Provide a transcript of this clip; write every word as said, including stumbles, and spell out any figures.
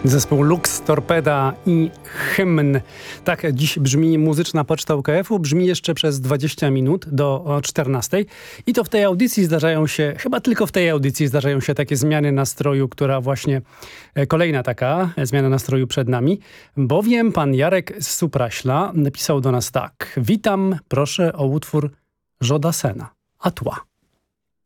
Zespół Lux, Torpeda i Hymn. Tak dziś brzmi muzyczna poczta U K F-u. Brzmi jeszcze przez dwadzieścia minut do czternastej. I to w tej audycji zdarzają się, chyba tylko w tej audycji zdarzają się takie zmiany nastroju, która właśnie kolejna taka zmiana nastroju przed nami. Bowiem pan Jarek z Supraśla napisał do nas tak. Witam, proszę o utwór Jodasena. A tła.